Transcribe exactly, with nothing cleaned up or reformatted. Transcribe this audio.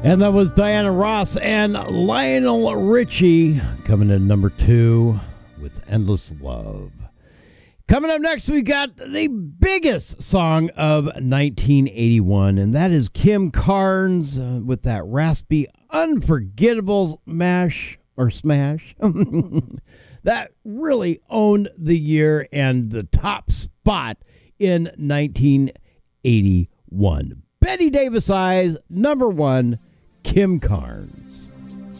And that was Diana Ross and Lionel Richie coming in number two with Endless Love. Coming up next, we got the biggest song of nineteen eighty-one, and that is Kim Carnes uh, with that raspy, unforgettable mash or smash that really owned the year and the top spot in nineteen eighty-one. Betty Davis Eyes, number one, Kim Carnes.